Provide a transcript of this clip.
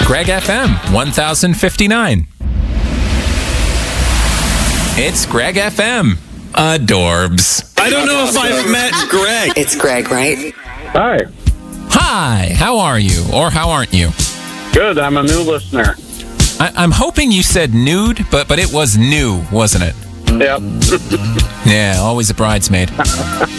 Greg FM 1059. It's Greg FM. Adorbs. I don't know if I've met Greg. It's Greg, right? Hi. Hi, how are you? Or how aren't you? Good. I'm a new listener. I'm hoping you said nude, but it was new, wasn't it? Yep. Yeah, always a bridesmaid.